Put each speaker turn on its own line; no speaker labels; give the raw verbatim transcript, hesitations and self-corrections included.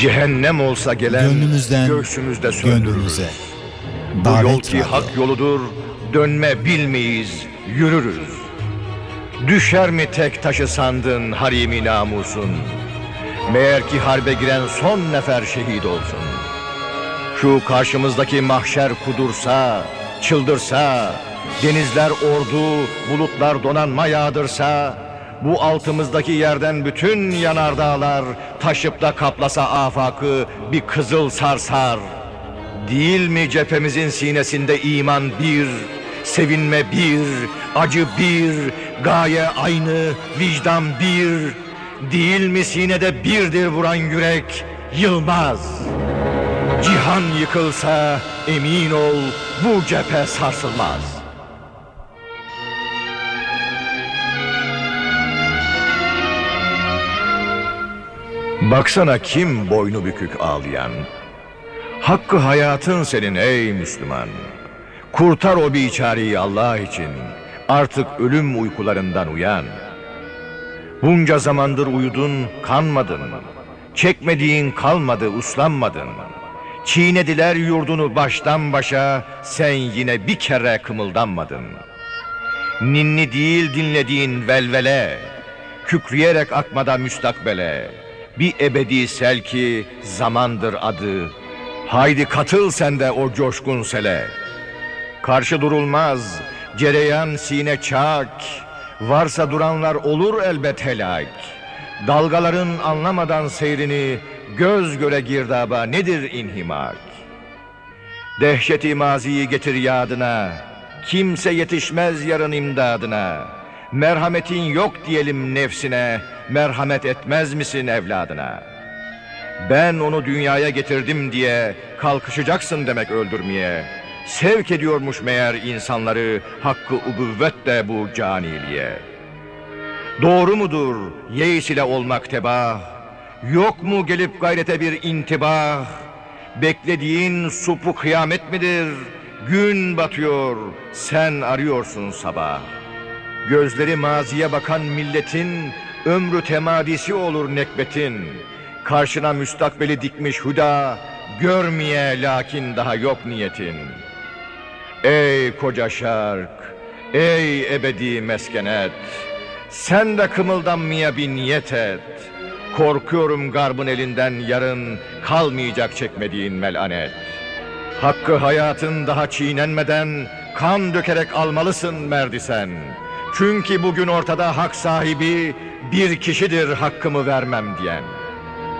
Cehennem olsa gelen
gönlümüzden
göğsümüzde söndürürüz.
gönlümüze.
Bu yol
Davet
ki
Radyo.
hak yoludur, dönme bilmeyiz, yürürüz. Düşer mi tek taşı sandın harimi namusun? Meğer ki harbe giren son nefer şehit olsun. Şu karşımızdaki mahşer kudursa, çıldırsa, denizler ordu, bulutlar donanma yağdırsa, bu altımızdaki yerden bütün yanardağlar taşıp da kaplasa afakı bir kızıl sarsar. Değil mi cephemizin sinesinde iman bir, sevinme bir, acı bir, gaye aynı, vicdan bir. Değil mi sinede birdir vuran yürek, yılmaz. Cihan yıkılsa emin ol bu cephe sarsılmaz. Baksana kim boynu bükük ağlayan. Hakkı hayatın senin ey Müslüman. Kurtar o biçareyi Allah için. Artık ölüm uykularından uyan. Bunca zamandır uyudun, kanmadın. Çekmediğin kalmadı, uslanmadın. Çiğnediler yurdunu baştan başa, sen yine bir kere kımıldanmadın. Ninni değil dinlediğin velvele, kükreyerek akmada müstakbele. Bir ebedi sel ki zamandır adı. Haydi katıl sen de o coşkun sele. Karşı durulmaz, cereyan sine çak. Varsa duranlar olur elbet helak. Dalgaların anlamadan seyrini, göz göre girdaba nedir inhimak? Dehşeti maziyi getir yadına, kimse yetişmez yarın imdadına. Merhametin yok diyelim nefsine, merhamet etmez misin evladına? Ben onu dünyaya getirdim diye kalkışacaksın demek öldürmeye. Sevk ediyormuş meğer insanları hakkı ubuvvet de bu caniliğe. Doğru mudur yeis ile olmak tebah? Yok mu gelip gayrete bir intibah? Beklediğin supu kıyamet midir? Gün batıyor, sen arıyorsun sabah. Gözleri maziye bakan milletin ömrü temadisi olur nekbetin. Karşına müstakbeli dikmiş huda, görmeye lakin daha yok niyetin. Ey koca şark, ey ebedi meskenet, sen de kımıldanmaya bir niyet et. Korkuyorum garbın elinden yarın kalmayacak çekmediğin melanet. Hakkı hayatın daha çiğnenmeden kan dökerek almalısın merdi sen. Çünkü bugün ortada hak sahibi bir kişidir hakkımı vermem diyen.